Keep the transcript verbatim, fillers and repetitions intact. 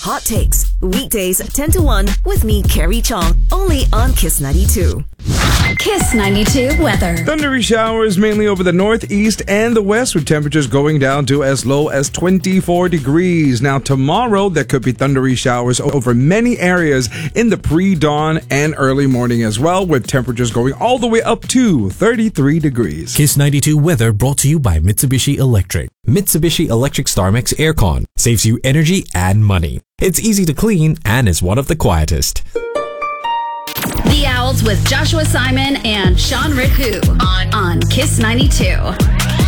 Hot Takes, weekdays ten to one with me, Carrie Chong, only on Kiss ninety-two. Kiss ninety-two weather. Thundery showers mainly over the northeast and the west, with temperatures going down to as low as twenty-four degrees. Now, tomorrow, there could be thundery showers over many areas in the pre-dawn and early morning as well, with temperatures going all the way up to thirty-three degrees. Kiss ninety-two weather brought to you by Mitsubishi Electric. Mitsubishi Electric StarMix Aircon saves you energy and money. It's easy to clean and is one of the quietest. The Owls with Joshua Simon and Sean Riku on, on Kiss ninety-two.